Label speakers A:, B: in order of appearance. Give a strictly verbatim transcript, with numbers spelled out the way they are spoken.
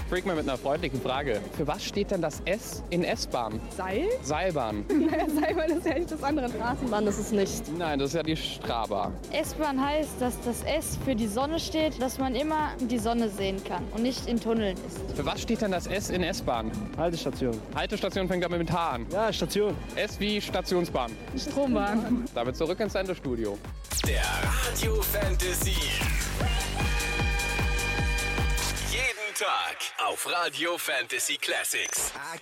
A: Freakman mit einer freundlichen Frage. Für was steht denn das S in S-Bahn?
B: Seil?
A: Seilbahn.
B: Naja, Seilbahn ist ja nicht das andere. Straßenbahn ist es nicht.
A: Nein, das ist ja die Strabahn.
C: S-Bahn heißt, dass das S für die Sonne steht, dass man immer die Sonne sehen kann und nicht in Tunneln ist.
A: Für was steht denn das S in S-Bahn?
D: Haltestation.
A: Haltestation fängt aber mit H an.
D: Ja, Station.
A: S wie Stationsbahn.
B: Strombahn.
A: Damit zurück ins Sendestudio.
E: Der Radio Fantasy. Jeden Tag auf Radio Fantasy Classics.